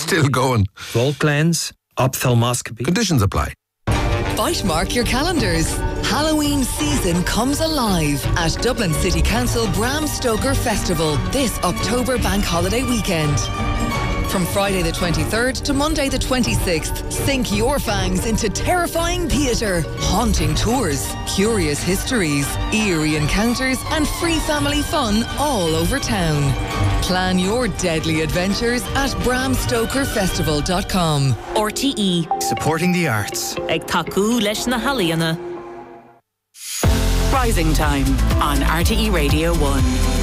Still going. Vault lens, ophthalmoscopy. Conditions apply. Bite mark your calendars. Halloween season comes alive at Dublin City Council Bram Stoker Festival this October bank holiday weekend. From Friday the 23rd to Monday the 26th, sink your fangs into terrifying theatre, haunting tours, curious histories, eerie encounters and free family fun all over town. Plan your deadly adventures at bramstokerfestival.com. RTE. Supporting the arts. Ag taku leis na haliana. Rising Time on RTE Radio 1.